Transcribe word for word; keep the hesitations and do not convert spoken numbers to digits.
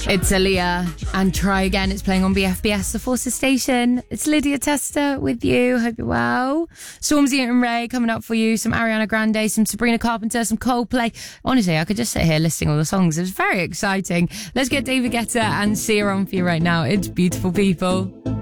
It's Aaliyah and Try Again. It's playing on B F B S, the Forces Station. It's Lydia Tester with you. Hope you're well. Stormzy and Ray coming up for you. Some Ariana Grande, some Sabrina Carpenter, some Coldplay. Honestly, I could just sit here listing all the songs. It was very exciting. Let's get David Guetta and Sia on for you right now. It's Beautiful People.